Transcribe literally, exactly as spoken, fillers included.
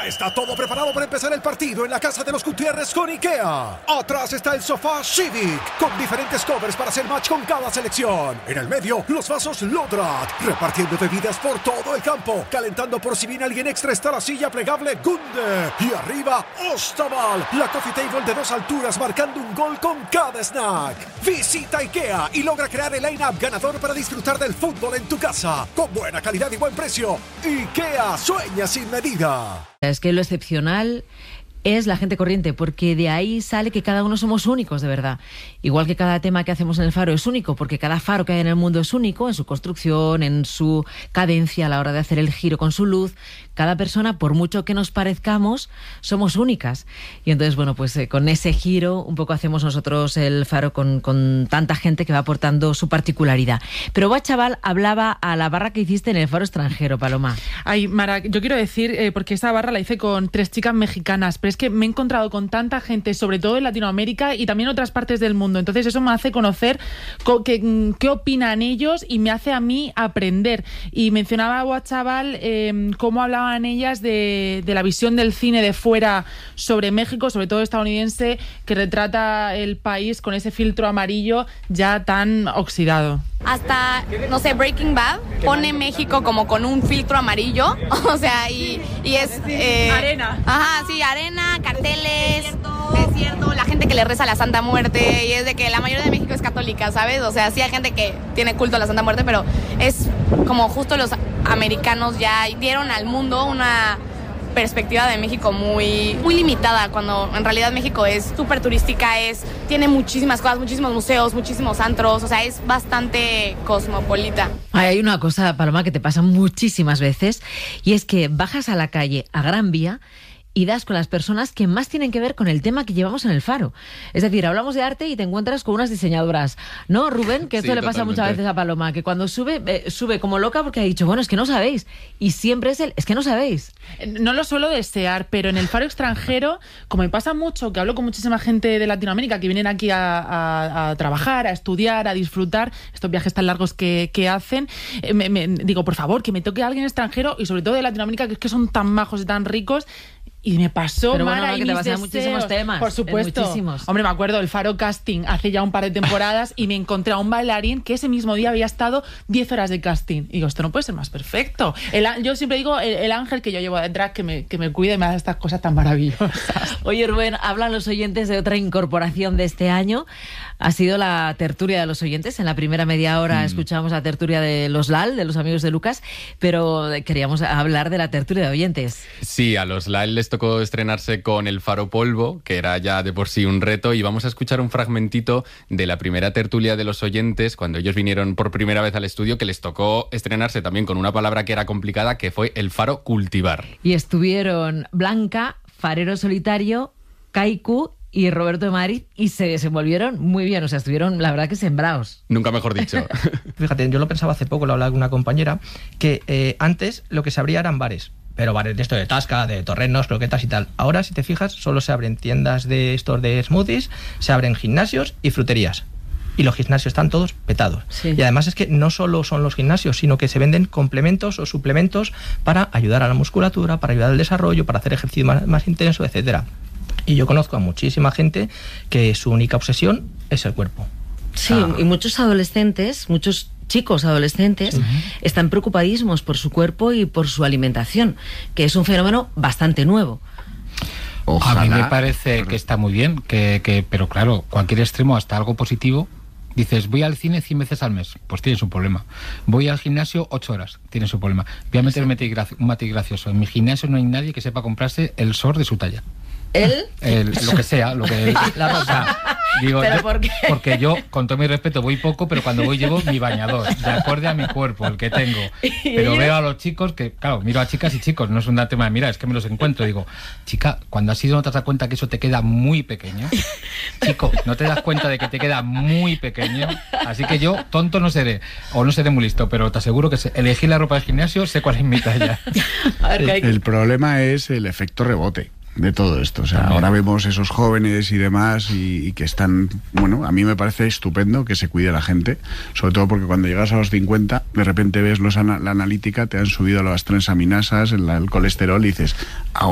Ya está todo preparado para empezar el partido en la casa de los Gutiérrez con IKEA. Atrás está el sofá Civic, con diferentes covers para hacer match con cada selección. En el medio, los vasos Lodrat, repartiendo bebidas por todo el campo. Calentando por si viene alguien extra está la silla plegable Gunde. Y arriba, Ostaval, la coffee table de dos alturas marcando un gol con cada snack. Visita IKEA y logra crear el line-up ganador para disfrutar del fútbol en tu casa. Con buena calidad y buen precio. IKEA, sueña sin medida. Es que lo excepcional es la gente corriente, porque de ahí sale que cada uno somos únicos, de verdad. Igual que cada tema que hacemos en el Faro es único, porque cada faro que hay en el mundo es único, en su construcción, en su cadencia a la hora de hacer el giro con su luz. Cada persona, por mucho que nos parezcamos, somos únicas. Y entonces, bueno, pues eh, con ese giro un poco hacemos nosotros el Faro con, con tanta gente que va aportando su particularidad. Pero Bachaval hablaba a la barra que hiciste en el Faro extranjero, Paloma. Ay, Mara, yo quiero decir, eh, porque esa barra la hice con tres chicas mexicanas, pero es que me he encontrado con tanta gente, sobre todo en Latinoamérica y también en otras partes del mundo. Entonces eso me hace conocer co- que, qué opinan ellos y me hace a mí aprender. Y mencionaba a Bachaval eh, cómo hablaban ellas de, de la visión del cine de fuera sobre México, sobre todo estadounidense, que retrata el país con ese filtro amarillo ya tan oxidado. Hasta, no sé, Breaking Bad pone México como con un filtro amarillo, o sea, y, y es... Eh, arena. Ajá, sí, arena, carteles, desierto. desierto, la gente que le reza a la Santa Muerte, y es de que la mayoría de México es católica, ¿sabes? O sea, sí hay gente que tiene culto a la Santa Muerte, pero es como justo los americanos ya dieron al mundo una perspectiva de México muy, muy limitada, cuando en realidad México es súper turística, es, tiene muchísimas cosas, muchísimos museos, muchísimos antros, o sea, es bastante cosmopolita. Hay una cosa, Paloma, que te pasa muchísimas veces, y es que bajas a la calle a Gran Vía y das con las personas que más tienen que ver con el tema que llevamos en el Faro. Es decir, hablamos de arte y te encuentras con unas diseñadoras, ¿no, Rubén? Que esto sí, le pasa totalmente. Muchas veces a Paloma, que cuando sube, eh, sube como loca porque ha dicho, bueno, es que no sabéis. Y siempre es el, es que no sabéis. No lo suelo desear, pero en el Faro extranjero, como me pasa mucho, que hablo con muchísima gente de Latinoamérica que vienen aquí a, a, a trabajar, a estudiar, a disfrutar, estos viajes tan largos que, que hacen, eh, me, me, digo, por favor, que me toque a alguien extranjero, y sobre todo de Latinoamérica, que es que son tan majos y tan ricos. Y me pasó, pero Mara, bueno, no, y que te mis pasan deseos. muchísimos temas. Por supuesto. Muchísimos. Hombre, me acuerdo del Faro Casting hace ya un par de temporadas y me encontré a un bailarín que ese mismo día había estado diez horas de casting. Y digo, esto no puede ser más perfecto. El, yo siempre digo, el, el ángel que yo llevo detrás, que me, que me cuide y me hace estas cosas tan maravillosas. Oye, Rubén, hablan los oyentes de otra incorporación de este año. Ha sido la tertulia de los oyentes. En la primera media hora mm. escuchamos la tertulia de los L A L, de los amigos de Lucas, pero queríamos hablar de la tertulia de oyentes. Sí, a los L A L les tocó estrenarse con el Faro Polvo, que era ya de por sí un reto, y vamos a escuchar un fragmentito de la primera tertulia de los oyentes, cuando ellos vinieron por primera vez al estudio, que les tocó estrenarse también con una palabra que era complicada, que fue el Faro Cultivar. Y estuvieron Blanca, Farero Solitario, Kaiku y Roberto de Madrid, y se desenvolvieron muy bien, o sea, estuvieron, la verdad, que sembrados. Nunca mejor dicho. Fíjate, yo lo pensaba hace poco, lo hablaba con una compañera, que eh, antes lo que se abría eran bares. Pero bares de esto de tasca, de torrenos, croquetas y tal. Ahora, si te fijas, solo se abren tiendas de estos de smoothies, se abren gimnasios y fruterías. Y los gimnasios están todos petados. Sí. Y además es que no solo son los gimnasios, sino que se venden complementos o suplementos para ayudar a la musculatura, para ayudar al desarrollo, para hacer ejercicio más, más intenso, etcétera. Y yo conozco a muchísima gente que su única obsesión es el cuerpo. Sí, ah. y muchos adolescentes, muchos chicos adolescentes uh-huh. están preocupadísimos por su cuerpo y por su alimentación, que es un fenómeno bastante nuevo. Ojalá. A mí me parece que está muy bien, que, que, pero claro, cualquier extremo, hasta algo positivo. Dices, voy al cine cien veces al mes, pues tienes un problema. Voy al gimnasio ocho horas, tienes un problema. Voy a meter un matiz gracioso. En mi gimnasio no hay nadie que sepa comprarse el short de su talla. ¿Él? El, lo que sea, lo que la rosa. Digo, ¿pero yo, por qué? Porque yo, con todo mi respeto, voy poco, pero cuando voy llevo mi bañador, de acorde a mi cuerpo, el que tengo. Pero veo a los chicos que, claro, miro a chicas y chicos, no es un tema de mirar, es que me los encuentro. Digo, chica, cuando has ido no te das cuenta que eso te queda muy pequeño. Chico, no te das cuenta de que te queda muy pequeño. Así que yo, tonto no seré, o no seré muy listo, pero te aseguro que elegí la ropa del gimnasio, sé cuál es mi talla. El, el problema es el efecto rebote de todo esto, o sea, ahora vemos esos jóvenes y demás y, y que están, bueno, a mí me parece estupendo que se cuide la gente, sobre todo porque cuando llegas a los cincuenta, de repente ves los ana- la analítica, te han subido las transaminasas, el, el colesterol y dices,